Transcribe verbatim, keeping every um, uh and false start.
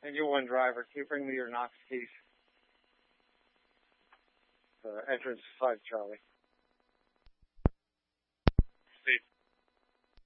Engine one driver, can you bring me your Knox keys? Uh, entrance five Charlie.